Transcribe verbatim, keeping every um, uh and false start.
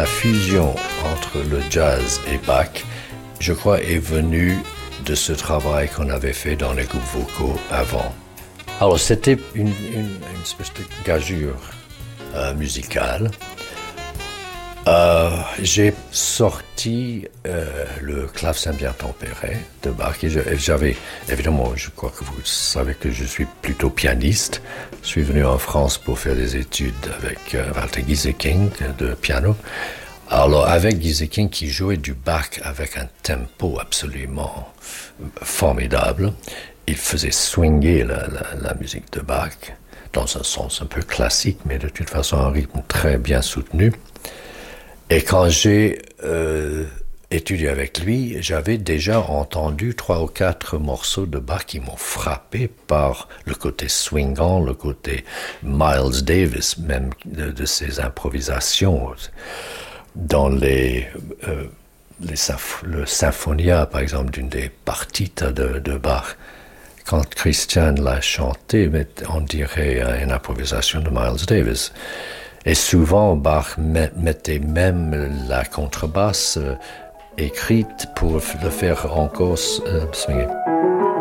la fusion entre le jazz et Bach, je crois, est venue de ce travail qu'on avait fait dans les groupes vocaux avant. Alors, c'était une, une, une espèce de gageure euh, musicale. Euh, j'ai sorti euh, le clavecin bien tempéré de Bach et j'avais, évidemment, je crois que vous savez que je suis plutôt pianiste. Je suis venu en France pour faire des études avec euh, Walter Gieseking de piano. Alors avec Gieseking qui jouait du Bach avec un tempo absolument formidable, il faisait swinger la, la, la musique de Bach dans un sens un peu classique, mais de toute façon un rythme très bien soutenu. Et quand j'ai euh, étudié avec lui, j'avais déjà entendu trois ou quatre morceaux de Bach qui m'ont frappé par le côté swingant, le côté Miles Davis, même de, de ses improvisations. Dans les, euh, les symph- le Symphonia, par exemple, d'une des partitas de, de Bach, quand Christian l'a chanté, on dirait une improvisation de Miles Davis. Et souvent, Bach mettait même la contrebasse euh, écrite pour le faire encore euh, swinger.